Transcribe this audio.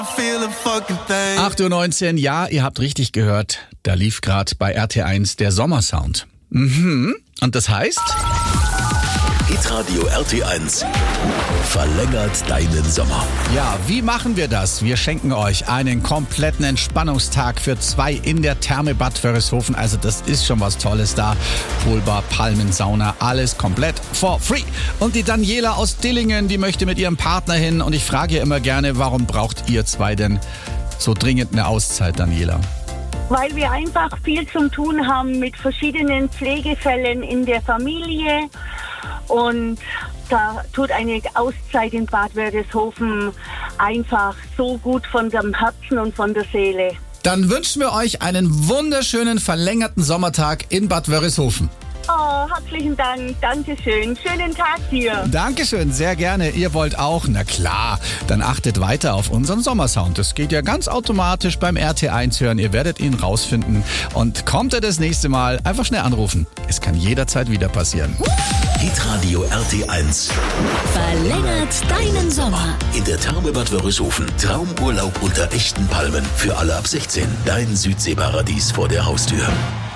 8:19 Uhr, ja, ihr habt richtig gehört. Da lief gerade bei RT1 der Sommersound. Und das heißt? Hitradio RT1 verlängert deinen Sommer. Ja, wie machen wir das? Wir schenken euch einen kompletten Entspannungstag für 2 in der Therme Bad Wörishofen. Also das ist schon was Tolles da. Poolbar, Palmensauna, alles komplett for free. Und die Daniela aus Dillingen, die möchte mit ihrem Partner hin. Und ich frage ihr immer gerne, warum braucht ihr 2 denn so dringend eine Auszeit, Daniela? Weil wir einfach viel zum Tun haben mit verschiedenen Pflegefällen in der Familie. Und da tut eine Auszeit in Bad Wörishofen einfach so gut von dem Herzen und von der Seele. Dann wünschen wir euch einen wunderschönen verlängerten Sommertag in Bad Wörishofen. Oh, herzlichen Dank. Dankeschön. Schönen Tag dir. Dankeschön, sehr gerne. Ihr wollt auch? Na klar. Dann achtet weiter auf unseren Sommersound. Das geht ja ganz automatisch beim RT1 hören. Ihr werdet ihn rausfinden. Und kommt er das nächste Mal, einfach schnell anrufen. Es kann jederzeit wieder passieren. Hitradio RT1 verlängert deinen Sommer. In der Therme Bad Wörishofen. Traumurlaub unter echten Palmen. Für alle ab 16. Dein Südseeparadies vor der Haustür.